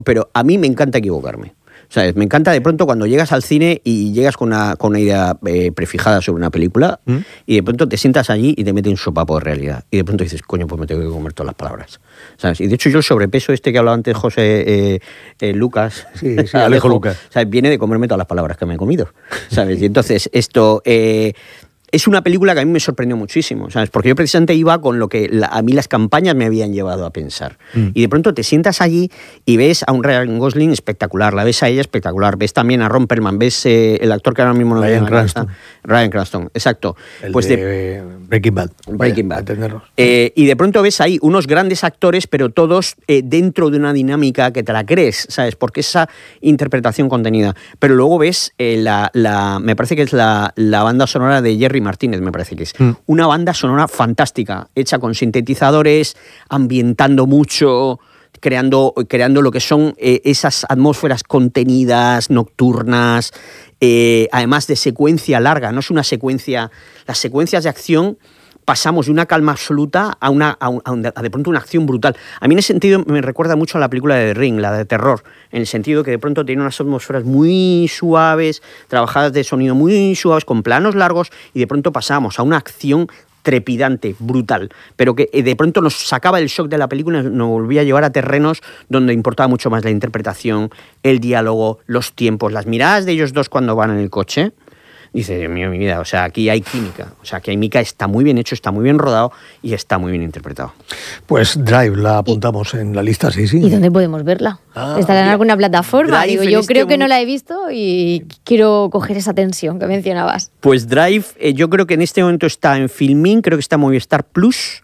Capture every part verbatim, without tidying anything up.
pero a mí me encanta equivocarme. ¿Sabes? Me encanta de pronto cuando llegas al cine y llegas con una, con una idea eh, prefijada sobre una película ¿Mm? y de pronto te sientas allí y te mete un sopapo de realidad. Y de pronto dices, coño, pues me tengo que comer todas las palabras. ¿Sabes? Y de hecho yo el sobrepeso este que hablaba antes José eh, eh, Lucas, sí, sí, Alejo, Alejo Lucas, ¿sabes? Viene de comerme todas las palabras que me he comido. ¿Sabes? Y entonces esto... Eh, es una película que a mí me sorprendió muchísimo, ¿sabes? Porque yo precisamente iba con lo que la, a mí las campañas me habían llevado a pensar. Mm. Y de pronto te sientas allí y ves a un Ryan Gosling espectacular, la ves a ella espectacular, ves también a Ron Perlman, ves eh, el actor que ahora mismo no Ryan Cranston. Ryan Cranston, exacto. El pues de, de Breaking Bad. Breaking Bad. Eh, y de pronto ves ahí unos grandes actores, pero todos eh, dentro de una dinámica que te la crees, ¿sabes? Porque esa interpretación contenida. Pero luego ves eh, la, la, me parece que es la, la banda sonora de Jerry Martínez, me parece que es. Mm. Una banda sonora fantástica, hecha con sintetizadores, ambientando mucho, creando, creando lo que son eh, esas atmósferas contenidas, nocturnas, eh, además de secuencia larga, no es una secuencia... Las secuencias de acción... pasamos de una calma absoluta a, una, a, un, a, un, a de pronto una acción brutal. A mí en ese sentido me recuerda mucho a la película de The Ring, la de terror, en el sentido que de pronto tiene unas atmósferas muy suaves, trabajadas de sonido muy suaves, con planos largos, y de pronto pasamos a una acción trepidante, brutal, pero que de pronto nos sacaba el shock de la película y nos volvía a llevar a terrenos donde importaba mucho más la interpretación, el diálogo, los tiempos, las miradas de ellos dos cuando van en el coche. Dice, Dios mío, mi vida, o sea, aquí hay química, o sea, aquí hay química, está muy bien hecho, está muy bien rodado y está muy bien interpretado. Pues Drive la apuntamos ¿Y? en la lista, sí, sí. ¿Y dónde podemos verla? Ah, ¿Estará en alguna plataforma? Digo, yo este creo que no la he visto y quiero coger esa tensión que mencionabas. Pues Drive, eh, yo creo que en este momento está en Filmin, creo que está en Movistar Plus,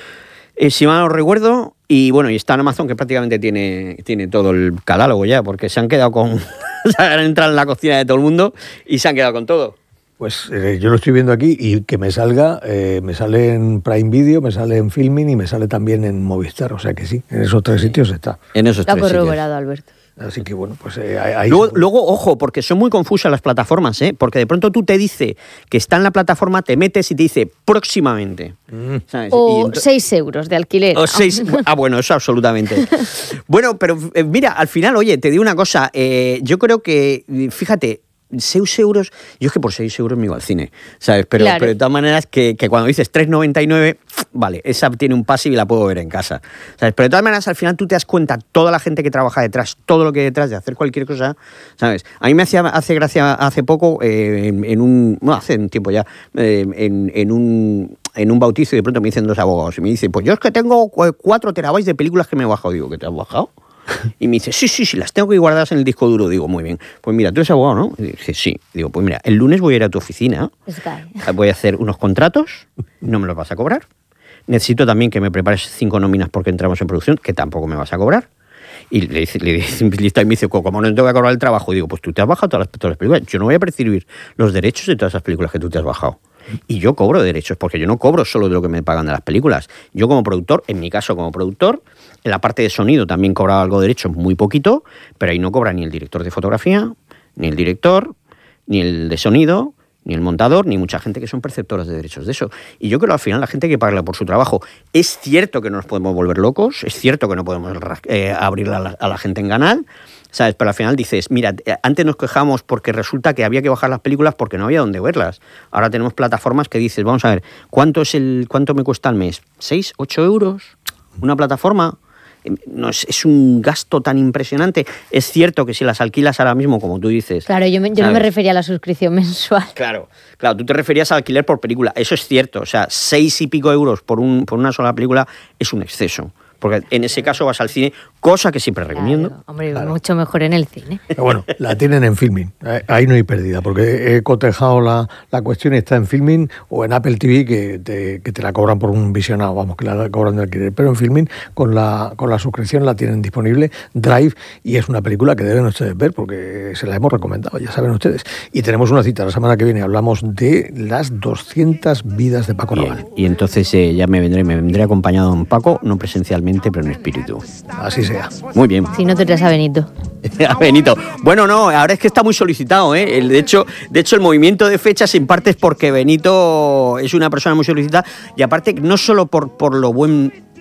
eh, si mal no recuerdo, y bueno, y está en Amazon, que prácticamente tiene, tiene todo el catálogo ya, porque se han quedado con... han entrado en la cocina de todo el mundo y se han quedado con todo. Pues eh, yo lo estoy viendo aquí y que me salga, eh, me sale en Prime Video, me sale en Filmin y me sale también en Movistar, o sea que sí, en esos tres sitios está. En esos está tres corroborado, sitios. Alberto. Así que bueno, pues eh, ahí... Luego, luego, ojo, porque son muy confusas las plataformas, ¿eh? Porque de pronto tú te dice que está en la plataforma, te metes y te dice próximamente. Mm. ¿Sabes? O ento... seis euros de alquiler. O seis... Ah, bueno, eso absolutamente. Bueno, pero eh, mira, al final, oye, te digo una cosa, eh, yo creo que, fíjate, seis euros, yo es que por seis euros me iba al cine, ¿sabes? Pero, claro. pero de todas maneras, que, que cuando dices tres noventa y nueve, vale, esa tiene un pase y la puedo ver en casa, ¿sabes? Pero de todas maneras, al final tú te das cuenta, toda la gente que trabaja detrás, todo lo que hay detrás de hacer cualquier cosa, ¿sabes? A mí me hacía hace gracia hace poco, eh, en, en un, bueno, hace un tiempo ya, eh, en, en un... en un bautizo y de pronto me dicen dos abogados y me dicen, pues yo es que tengo cuatro terabytes de películas que me he bajado. Digo, ¿que te has bajado? Y me dice, sí, sí, sí, las tengo que guardadas en el disco duro. Digo, muy bien. Pues mira, tú eres abogado, ¿no? Y dice, sí. Digo, pues mira, el lunes voy a ir a tu oficina, voy a hacer unos contratos, no me los vas a cobrar. Necesito también que me prepares cinco nóminas porque entramos en producción, que tampoco me vas a cobrar. Y le dice, le dice, y me dice, como no te voy a cobrar el trabajo, y digo, pues tú te has bajado todas las, todas las películas. Yo no voy a percibir los derechos de todas esas películas que tú te has bajado. Y yo cobro derechos, porque yo no cobro solo de lo que me pagan de las películas. Yo como productor, en mi caso como productor, en la parte de sonido también cobraba algo de derechos, muy poquito, pero ahí no cobra ni el director de fotografía, ni el director, ni el de sonido, ni el montador, ni mucha gente que son perceptoras de derechos de eso. Y yo creo que al final la gente hay que pagarle por su trabajo. Es cierto que no nos podemos volver locos, es cierto que no podemos eh, abrir a la, a la gente en canal, ¿sabes? Pero al final dices, mira, antes nos quejamos porque resulta que había que bajar las películas porque no había dónde verlas. Ahora tenemos plataformas que dices, vamos a ver, ¿cuánto es el cuánto me cuesta al mes? ¿seis, ocho euros? ¿Una plataforma? No es, es un gasto tan impresionante. Es cierto que si las alquilas ahora mismo, como tú dices... Claro, yo, me, yo no me refería a la suscripción mensual. Claro, claro, tú te referías al alquiler por película. Eso es cierto. O sea, seis y pico euros por, un, por una sola película es un exceso. Porque en ese caso vas al cine, cosa que siempre recomiendo. Claro, hombre, claro. mucho mejor en el cine. Pero bueno, la tienen en Filmin, ahí no hay pérdida, porque he cotejado la, la cuestión y está en Filmin o en Apple T V que te, que te la cobran por un visionado, vamos, que la cobran de alquiler. Pero en Filmin con la, con la suscripción la tienen disponible, Drive, y es una película que deben ustedes ver porque se la hemos recomendado, ya saben ustedes. Y tenemos una cita la semana que viene, hablamos de las doscientas vidas de Paco Rabanne. Y entonces eh, ya me vendré, me vendré acompañado de un Paco, no presencialmente, pero en espíritu. Así sea. Muy bien. Si no te traes a Benito. A Benito. Bueno, no, ahora es que está muy solicitado, ¿eh? El, de, hecho, de hecho, el movimiento de fechas en parte es porque Benito es una persona muy solicitada y aparte no solo por, por lo buen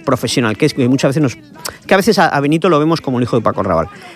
profesional, que es que muchas veces nos... que a veces a, a Benito lo vemos como el hijo de Paco Rabanne.